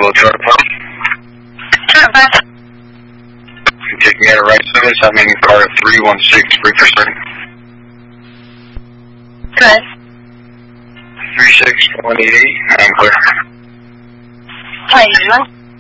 Hello, Charter Pump. Charter Pump. You take me at a right service. I'm in car 316, brake for certain. Good. 36188, I'm clear. How are you doing?